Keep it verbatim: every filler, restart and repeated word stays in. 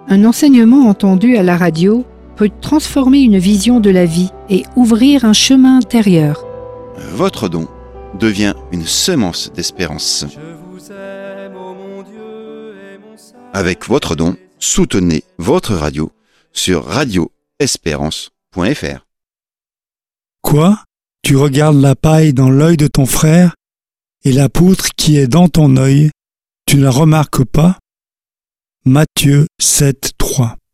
Un enseignement entendu à la radio peut transformer une vision de la vie et ouvrir un chemin intérieur. Votre don devient une semence d'espérance. Avec votre don, soutenez votre radio sur radio espérance point f r. Quoi ? Tu regardes la paille dans l'œil de ton frère et la poutre qui est dans ton œil, tu ne la remarques pas ? Matthieu sept, trois.